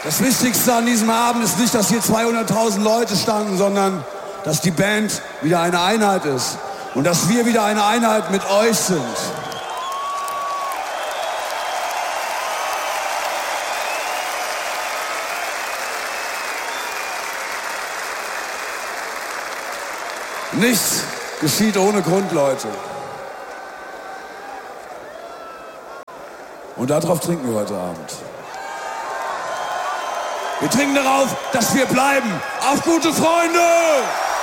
Das Wichtigste an diesem Abend ist nicht, dass hier 200.000 Leute standen, sondern dass die Band wieder eine Einheit ist und dass wir wieder eine Einheit mit euch sind. Nichts geschieht ohne Grund, Leute. Und darauf trinken wir heute Abend. Wir trinken darauf, dass wir bleiben. Auf gute Freunde!